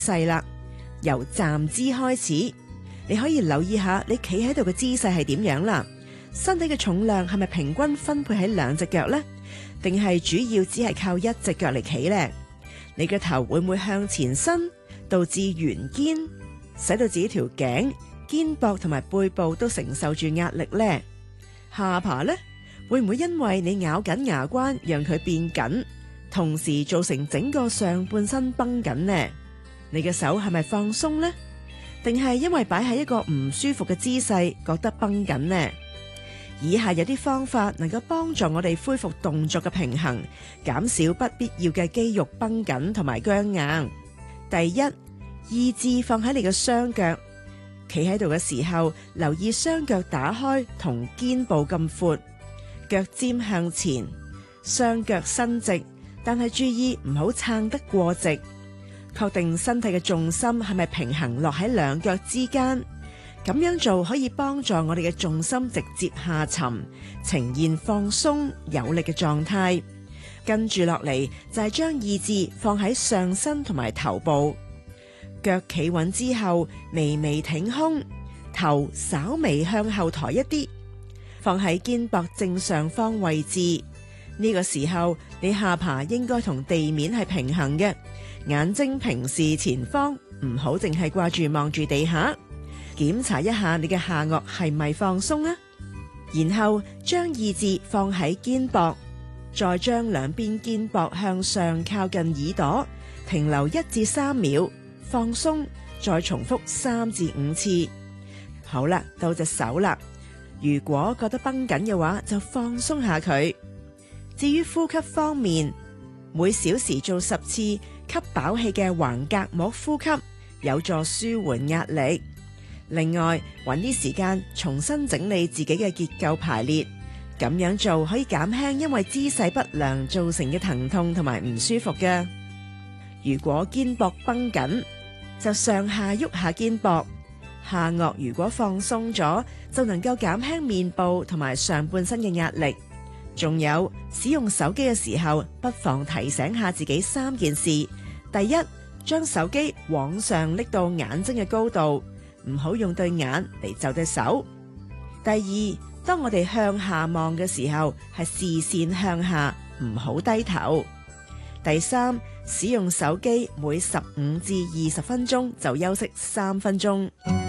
勢啦。由站姿開始，你可以留意下你企喺度嘅姿勢係點樣啦。身體嘅重量係咪平均分配喺兩隻腳呢？定係主要只係靠一隻腳嚟企呢？你嘅頭會唔會向前伸，導致圓肩，使到自己條頸、肩膊同埋背部都承受住壓力呢？下巴呢，會唔會因為你咬緊牙關讓佢變緊，同時造成整個上半身繃緊呢？你嘅手係咪放鬆呢？定係因為擺喺一個唔舒服嘅姿勢覺得繃緊呢？以下有啲方法能夠幫助我哋恢復動作嘅平衡，減少不必要嘅肌肉繃緊同埋僵硬。第一，意志放喺你嘅雙腳，企喺度嘅時候，留意雙腳打開同肩部咁闊，腳尖向前，雙腳伸直，但係注意唔好撐得過直。確定身體嘅重心係咪平衡落喺兩腳之間，咁樣做可以幫助我哋嘅重心直接下沉，呈現放鬆有力嘅狀態。跟住落嚟就係將意志放喺上身同埋頭部，腳企穩之後微微挺胸，頭稍微向後抬一啲，放喺肩膊正上方位置。呢個時候你下巴應該同地面係平衡嘅，眼睛平視前方，唔好淨係掛住望住地下。檢查一下你嘅下顎係咪放鬆啊？然後將意志放喺肩膊，再將兩邊肩膊向上靠近耳朵，停留1至3秒，放鬆，再重複3至5次。好啦，到隻手啦，如果覺得繃緊嘅話，就放鬆下佢。至於呼吸方面，每小時做10次吸飽氣嘅橫膈膜呼吸，有助舒緩壓力。另外，搵啲時間重新整理自己嘅結構排列，咁樣做可以減輕因為姿勢不良造成嘅疼痛同埋唔舒服嘅。如果肩膊繃緊，就上下喐下肩膊，下顎如果放鬆咗，就能夠減輕面部同埋上半身嘅壓力。仲有，使用手機嘅時候，不妨提醒下自己3件事。第一，將手機往上拎到眼睛嘅高度，唔好用對眼嚟就隻手。第二，當我哋向下望嘅時候，係視線向下，唔好低頭。第三，使用手機每15至20分鐘就休息3分鐘。